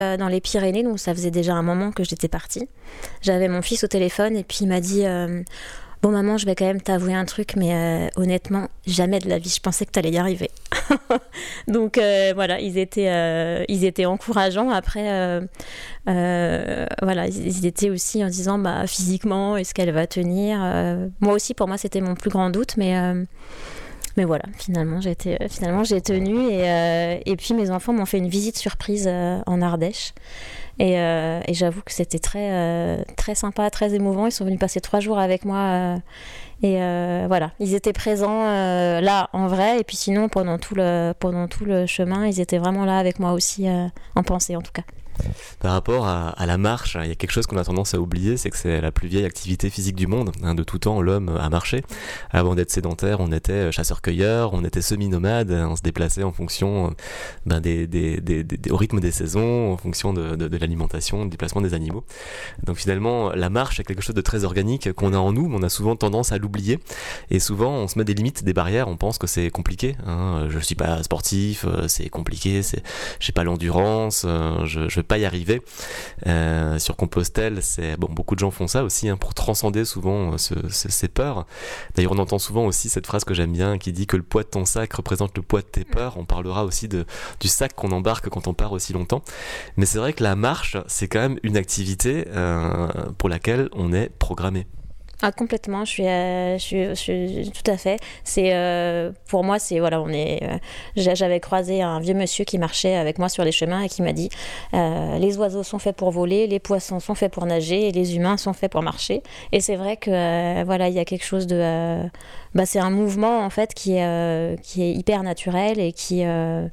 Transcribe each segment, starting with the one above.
Dans les Pyrénées, donc ça faisait déjà un moment que j'étais partie. J'avais mon fils au téléphone et puis il m'a dit bon maman, je vais quand même t'avouer un truc, mais honnêtement, jamais de la vie, je pensais que t'allais y arriver. Donc voilà, ils étaient encourageants. Après, voilà, ils étaient aussi en disant bah physiquement, est-ce qu'elle va tenir. Moi aussi, pour moi, c'était mon plus grand doute, mais voilà, finalement j'ai tenu et puis mes enfants m'ont fait une visite surprise en Ardèche et j'avoue que c'était très sympa, très émouvant. Ils sont venus passer 3 jours avec moi et voilà, ils étaient présents là en vrai et puis sinon pendant tout le chemin, ils étaient vraiment là avec moi aussi en pensée en tout cas. Par rapport à la marche, il y a quelque chose qu'on a tendance à oublier, c'est que c'est la plus vieille activité physique du monde. De tout temps, l'homme a marché. Avant d'être sédentaire, on était chasseur-cueilleur, on était semi-nomade, on se déplaçait en fonction au rythme des saisons, en fonction de l'alimentation, du déplacement des animaux. Donc finalement, la marche est quelque chose de très organique qu'on a en nous, mais on a souvent tendance à l'oublier. Et souvent, on se met des limites, des barrières, on pense que c'est compliqué. Je suis pas sportif, c'est compliqué, j'ai pas l'endurance, je vais pas y arriver. Sur Compostelle, beaucoup de gens font ça aussi pour transcender souvent ces peurs. D'ailleurs, on entend souvent aussi cette phrase que j'aime bien qui dit que le poids de ton sac représente le poids de tes peurs. On parlera aussi du sac qu'on embarque quand on part aussi longtemps. Mais c'est vrai que la marche, c'est quand même une activité pour laquelle on est programmé. Ah, complètement, je suis tout à fait. Pour moi, j'avais croisé un vieux monsieur qui marchait avec moi sur les chemins et qui m'a dit les oiseaux sont faits pour voler, les poissons sont faits pour nager et les humains sont faits pour marcher. Et c'est vrai que voilà, il y a quelque chose de c'est un mouvement en fait qui est hyper naturel et qui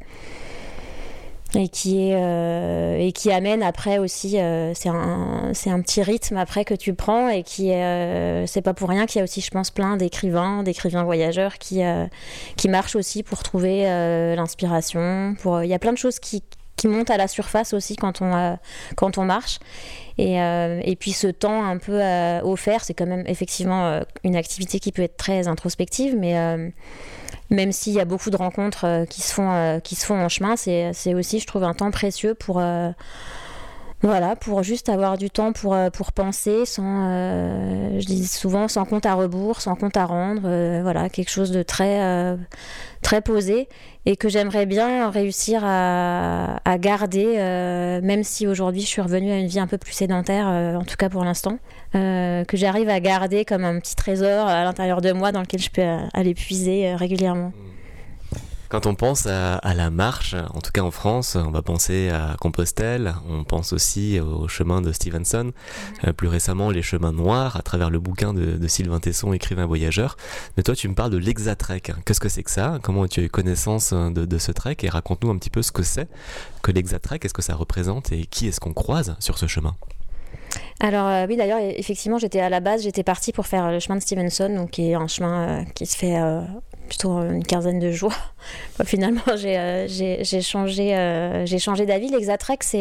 amène après aussi c'est un petit rythme après que tu prends et c'est pas pour rien qu'il y a aussi je pense plein d'écrivains voyageurs qui marchent aussi pour trouver l'inspiration il y a plein de choses qui montent à la surface aussi quand on marche et puis ce temps un peu offert, c'est quand même effectivement une activité qui peut être très introspective, mais même s'il y a beaucoup de rencontres qui se font en chemin, c'est aussi, je trouve, un temps précieux pour juste avoir du temps pour penser je dis souvent, sans compte à rebours, sans compte à rendre, voilà, quelque chose de très, très posé et que j'aimerais bien réussir à garder, même si aujourd'hui je suis revenue à une vie un peu plus sédentaire, en tout cas pour l'instant, que j'arrive à garder comme un petit trésor à l'intérieur de moi dans lequel je peux aller puiser régulièrement. Quand on pense à la marche, en tout cas en France, on va penser à Compostelle, on pense aussi au chemin de Stevenson, plus récemment les chemins noirs à travers le bouquin de Sylvain Tesson, écrivain voyageur. Mais toi tu me parles de l'Hexatrek. Qu'est-ce que c'est que ça ? Comment tu as eu connaissance de ce trek ? Et raconte-nous un petit peu ce que c'est que l'Hexatrek, qu'est-ce que ça représente et qui est-ce qu'on croise sur ce chemin ? Alors oui, d'ailleurs, effectivement, j'étais partie pour faire le chemin de Stevenson, donc qui est un chemin qui se fait plutôt une quinzaine de jours. Finalement, j'ai changé d'avis. L'Hexatrek, c'est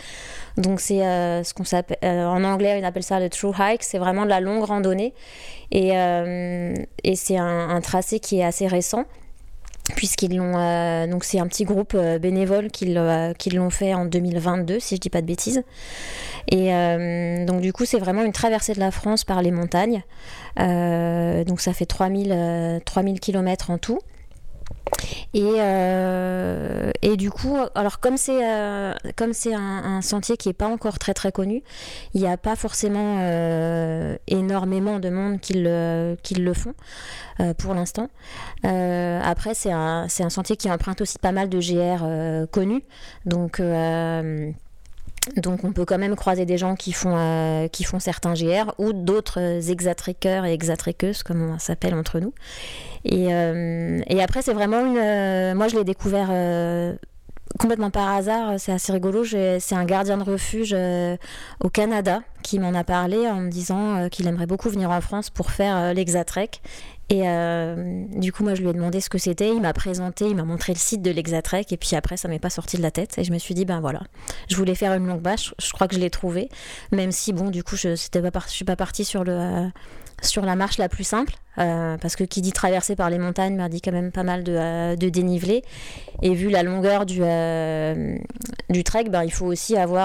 ce qu'on s'appelle en anglais, on appelle ça le true hike. C'est vraiment de la longue randonnée et c'est un tracé qui est assez récent. Puisqu'ils l'ont donc c'est un petit groupe bénévole qui l'ont fait en 2022 si je dis pas de bêtises et donc du coup c'est vraiment une traversée de la France par les montagnes donc ça fait 3000 km en tout et du coup alors comme c'est un sentier qui est pas encore très très connu, il n'y a pas forcément énormément de monde qui le font pour l'instant. Après c'est un sentier qui emprunte aussi pas mal de GR connus, donc on peut quand même croiser des gens qui font certains GR ou d'autres hexatrekkers et hexatrekkeuses comme on s'appelle entre nous. Et après c'est vraiment moi je l'ai découvert complètement par hasard, c'est assez rigolo. C'est un gardien de refuge au Canada qui m'en a parlé en me disant qu'il aimerait beaucoup venir en France pour faire l'Hexatrek. Et du coup, moi, je lui ai demandé ce que c'était. Il m'a présenté, il m'a montré le site de l'Hexatrek. Et puis après, ça m'est pas sorti de la tête. Et je me suis dit, ben voilà, je voulais faire une longue bâche. Je crois que je l'ai trouvée. Même si, bon, du coup, je suis pas partie sur la marche la plus simple. Parce que qui dit traversée par les montagnes, m'a dit quand même pas mal de dénivelé. Et vu la longueur du trek, ben, il faut aussi avoir